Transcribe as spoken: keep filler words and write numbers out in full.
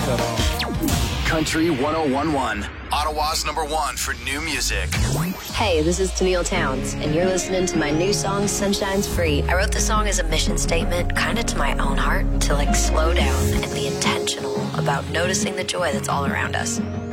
at all. Country ten eleven, Ottawa's number one for new music. Hey, this is Tennille Towns, and you're listening to my new song, Sunshine's Free. I wrote the song as a mission statement, kind of to my own heart, to like slow down and be intentional about noticing the joy that's all around us.